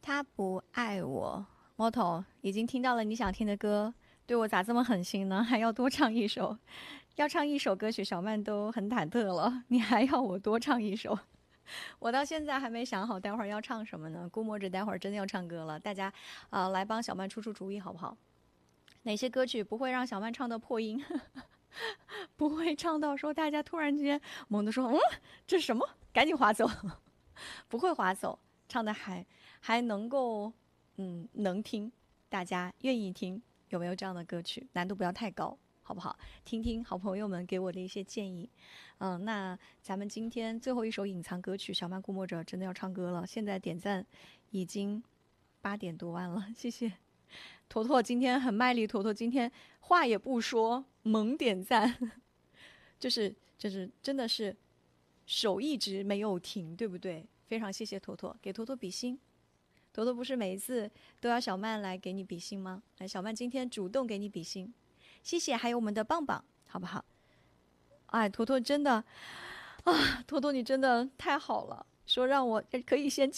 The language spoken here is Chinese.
他不爱我，魔头已经听到了你想听的歌，对我咋这么狠心呢？还要多唱一首，要唱一首歌曲，小曼都很忐忑了，你还要我多唱一首？我到现在还没想好待会儿要唱什么呢。估摸着待会儿真的要唱歌了，大家来帮小曼出出主意好不好？哪些歌曲不会让小曼唱到破音？不会唱到说大家突然之间猛地说这是什么？赶紧划走，不会划走，唱的还能够能听，大家愿意听，有没有这样的歌曲？难度不要太高，好不好？听听好朋友们给我的一些建议。那咱们今天最后一首隐藏歌曲，小曼估摸着真的要唱歌了。现在点赞已经8点多万了，谢谢。坨坨今天很卖力，坨坨今天话也不说，猛点赞，就是真的是手一直没有停，对不对？非常谢谢坨坨，给坨坨比心。坨坨不是每一次都要小曼来给你比心吗？来，小曼今天主动给你比心，谢谢。还有我们的棒棒，好不好？哎，坨坨真的啊，坨坨你真的太好了，说让我可以先